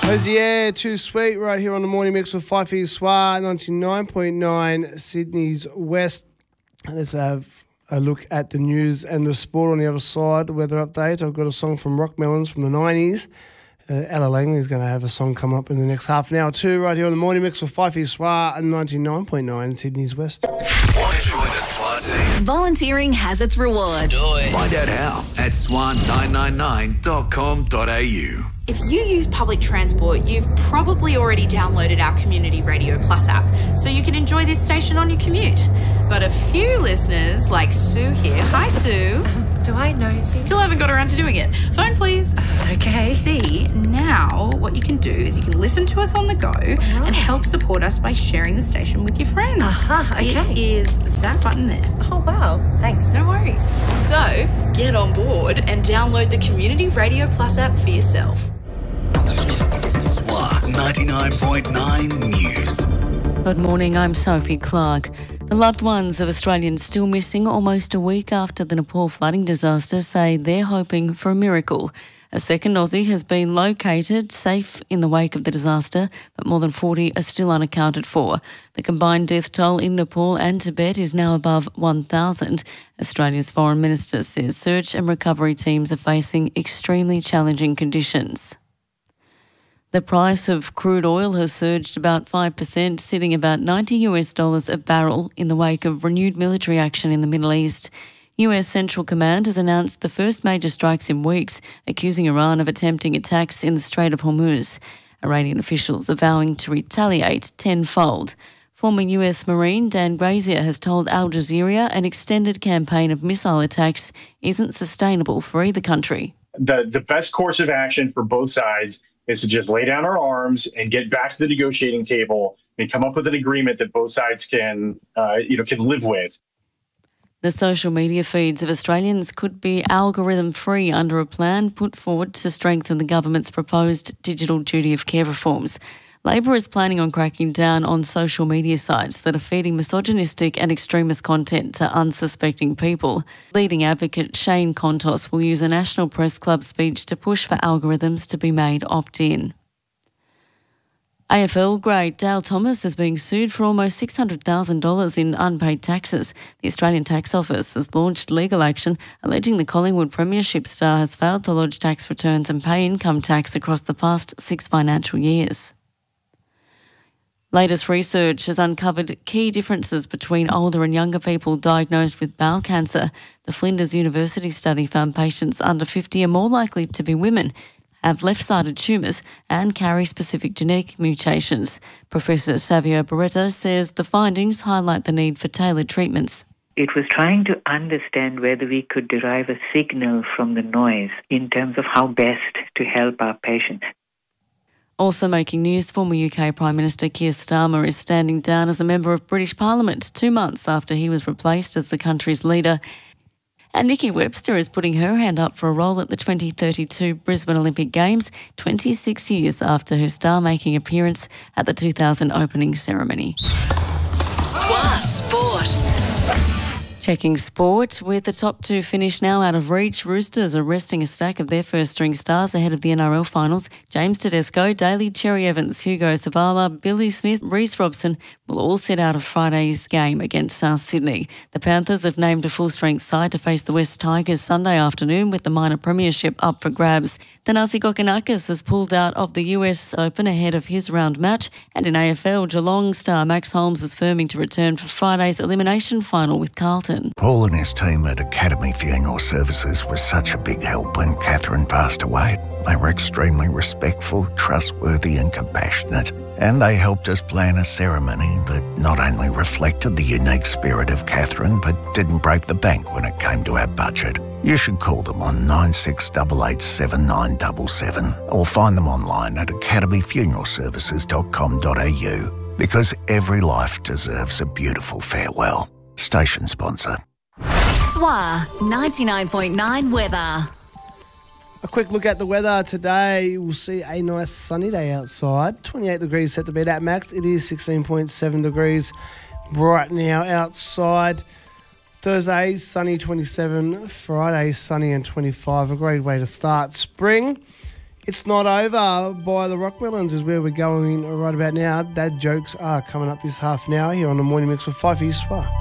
Yeah, Too Sweet right here on the Morning Mix with Fifey Swar, 99.9 Sydney's West. Let's have a look at the news and the sport on the other side. Weather update. I've got a song from Rock Melons from the 90s. Ella Langley's going to have a song come up in the next half an hour too, right here on the Morning Mix with Fifey Swar, 99.9 Sydney's West. Want to join the SWAR team? Volunteering has its rewards. Find out how at swan999.com.au. If you use public transport, you've probably already downloaded our Community Radio Plus app, so you can enjoy this station on your commute. But a few listeners, like Sue here, hi Sue. Do I know this? Still haven't got around to doing it. Phone please. Okay. See, now what you can do is you can listen to us on the go and help support us by sharing the station with your friends. Okay. It is that button there. Oh, wow. Thanks. No worries. So, get on board and download the Community Radio Plus app for yourself. SWAR 99.9 News. Good morning, I'm Sophie Clark. The loved ones of Australians still missing almost a week after the Nepal flooding disaster say they're hoping for a miracle. A second Aussie has been located safe in the wake of the disaster, but more than 40 are still unaccounted for. The combined death toll in Nepal and Tibet is now above 1,000. Australia's Foreign Minister says search and recovery teams are facing extremely challenging conditions. The price of crude oil has surged about 5%, sitting about $90 a barrel in the wake of renewed military action in the Middle East. US Central Command has announced the first major strikes in weeks, accusing Iran of attempting attacks in the Strait of Hormuz. Iranian officials are vowing to retaliate tenfold. Former US Marine Dan Grazier has told Al Jazeera an extended campaign of missile attacks isn't sustainable for either country. The best course of action for both sides is to just lay down our arms and get back to the negotiating table and come up with an agreement that both sides can live with. The social media feeds of Australians could be algorithm-free under a plan put forward to strengthen the government's proposed digital duty of care reforms. Labor is planning on cracking down on social media sites that are feeding misogynistic and extremist content to unsuspecting people. Leading advocate Shane Contos will use a National Press Club speech to push for algorithms to be made opt-in. AFL great Dale Thomas is being sued for almost $600,000 in unpaid taxes. The Australian Tax Office has launched legal action alleging the Collingwood Premiership star has failed to lodge tax returns and pay income tax across the past 6 financial years. Latest research has uncovered key differences between older and younger people diagnosed with bowel cancer. The Flinders University study found patients under 50 are more likely to be women, have left-sided tumours and carry specific genetic mutations. Professor Savio Barreto says the findings highlight the need for tailored treatments. It was trying to understand whether we could derive a signal from the noise in terms of how best to help our patients. Also making news, former UK Prime Minister Keir Starmer is standing down as a member of British Parliament 2 months after he was replaced as the country's leader. And Nikki Webster is putting her hand up for a role at the 2032 Brisbane Olympic Games, 26 years after her star-making appearance at the 2000 opening ceremony. SWAR Sport. Checking sport, with the top two finished now out of reach, Roosters are resting a stack of their first-string stars ahead of the NRL finals. James Tedesco, Daly Cherry-Evans, Hugo Savala, Billy Smith, Reece Robson will all sit out of Friday's game against South Sydney. The Panthers have named a full-strength side to face the West Tigers Sunday afternoon with the minor premiership up for grabs. Thanasi Kokonakis has pulled out of the US Open ahead of his round match, and in AFL, Geelong star Max Holmes is firming to return for Friday's elimination final with Carlton. Paul and his team at Academy Funeral Services was such a big help when Catherine passed away. They were extremely respectful, trustworthy and compassionate, and they helped us plan a ceremony that not only reflected the unique spirit of Catherine, but didn't break the bank when it came to our budget. You should call them on 96887977 or find them online at academyfuneralservices.com.au, because every life deserves a beautiful farewell. Station sponsor. SWAR 99.9 weather. A quick look at the weather today. We'll see a nice sunny day outside. 28 degrees set to be at max. It is 16.7 degrees right now outside. Thursday, sunny 27. Friday, sunny and 25. A great way to start spring. It's Not Over by the Rockmelons is where we're going right about now. Dad jokes are coming up this half an hour here on the Morning Mix with Fifey Swa.